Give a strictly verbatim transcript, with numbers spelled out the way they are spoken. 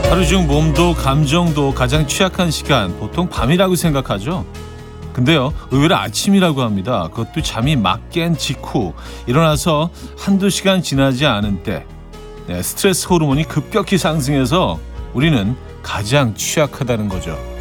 하루 중 몸도 감정도 가장 취약한 시간 보통 밤이라고 생각하죠. 근데요, 의외로 아침이라고 합니다. 그것도 잠이 막 깬 직후 일어나서 한두 시간 지나지 않은 때 네, 스트레스 호르몬이 급격히 상승해서 우리는 가장 취약하다는 거죠.